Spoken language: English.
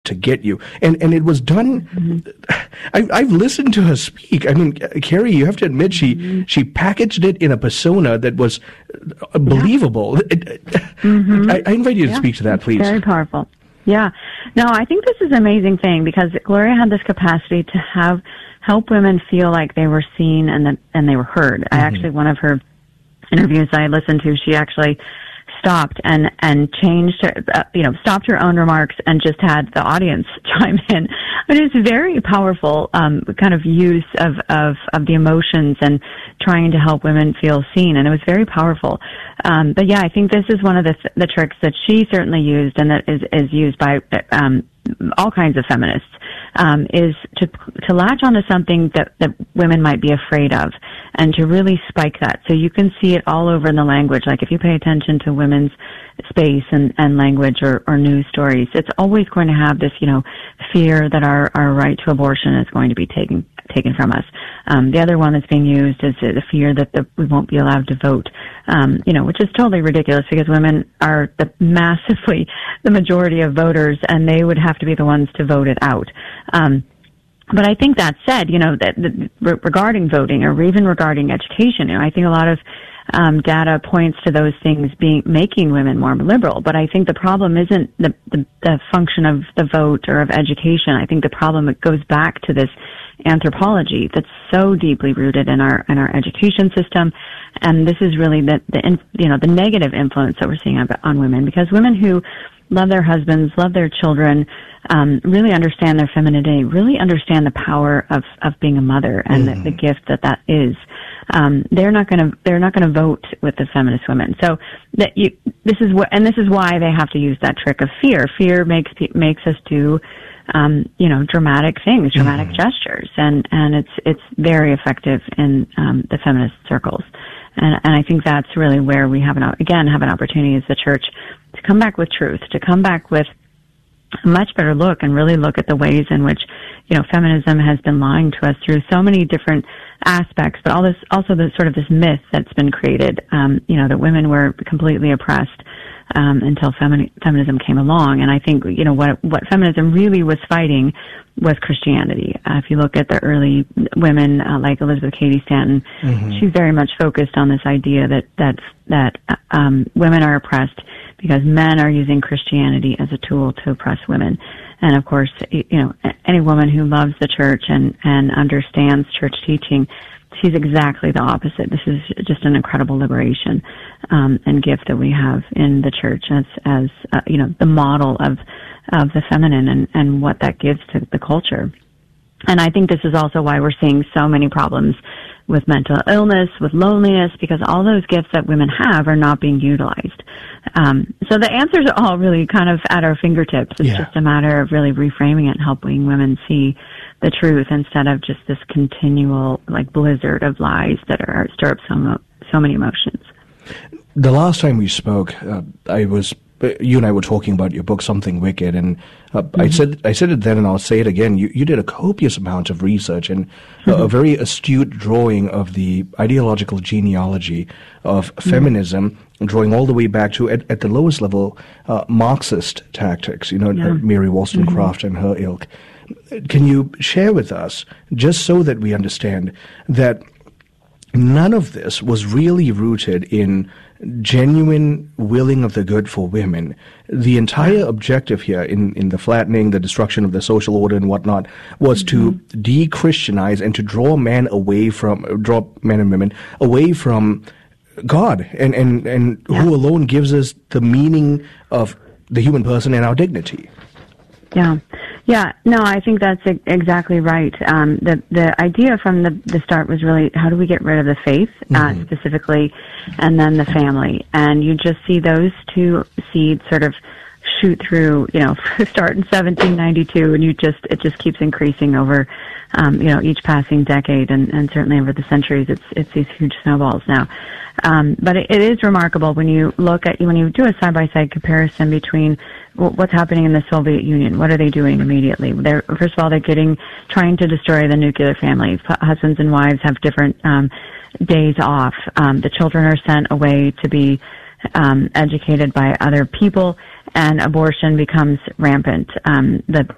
to get you. And it was done. I've listened to her speak. I mean, Carrie, you have to admit, she packaged it in a persona that was believable. I invite you to speak to that, please. Very powerful. Yeah. No, I think this is an amazing thing because Gloria had this capacity to help women feel like they were seen and they were heard. I actually, one of her interviews I listened to, she actually stopped and changed her, stopped her own remarks and just had the audience chime in. It is very powerful, kind of use of the emotions and trying to help women feel seen. And it was very powerful. But yeah, I think this is one of the tricks that she certainly used and that is used by, all kinds of feminists, is to latch onto something that women might be afraid of and to really spike that. So you can see it all over in the language. Like if you pay attention to women's space and language or news stories, it's always going to have this, fear that our right to abortion is going to be taken from us. The other one that's being used is the fear that we won't be allowed to vote, which is totally ridiculous because women are the majority of voters and they would have to be the ones to vote it out. But I think that said, regarding voting or even regarding education, I think a lot of data points to those things making women more liberal. But I think the problem isn't the function of the vote or of education. I think the problem, it goes back to this anthropology that's so deeply rooted in our education system. And this is really the negative influence that we're seeing on women, because women who love their husbands, love their children, really understand their femininity, really understand the power of being a mother and the gift that is. They're not going to vote with the feminist women. So this is why they have to use that trick of fear. Fear makes us do, dramatic things, dramatic gestures, and it's very effective in the feminist circles. And I think that's really where we have an opportunity as the church to come back with truth, to come back with a much better look and really look at the ways in which, feminism has been lying to us through so many different aspects, but also this myth that's been created, that women were completely oppressed, until feminism came along. And I think, what feminism really was fighting was Christianity. If you look at the early women, like Elizabeth Cady Stanton, she's very much focused on this idea that women are oppressed because men are using Christianity as a tool to oppress women. And of course, any woman who loves the church and understands church teaching sees exactly the opposite. This is just an incredible liberation and gift that we have in the church as the model of the feminine and what that gives to the culture. And I think this is also why we're seeing so many problems with mental illness, with loneliness, because all those gifts that women have are not being utilized. So the answers are all really kind of at our fingertips. It's just a matter of really reframing it and helping women see the truth instead of just this continual blizzard of lies that stir up so many emotions. The last time we spoke, you and I were talking about your book, Something Wicked, and I said it then and I'll say it again. You did a copious amount of research and a very astute drawing of the ideological genealogy of feminism, drawing all the way back to, at the lowest level, Marxist tactics, Mary Wollstonecraft and her ilk. Can you share with us, just so that we understand, that none of this was really rooted in genuine willing of the good for women? The entire objective here in the flattening, the destruction of the social order and whatnot, was to de-Christianize and to draw men and women away from God and who alone gives us the meaning of the human person and our dignity. Yeah. No, I think that's exactly right. The idea from the start was really, how do we get rid of the faith, specifically, and then the family? And you just see those two seeds sort of shoot through, start in 1792, and it just keeps increasing over, each passing decade, and certainly over the centuries, it's these huge snowballs now. But it is remarkable when you do a side-by-side comparison between what's happening in the Soviet Union. What are they doing immediately? First of all, they're trying to destroy the nuclear family. Husbands and wives have different days off. The children are sent away to be educated by other people, and abortion becomes rampant. The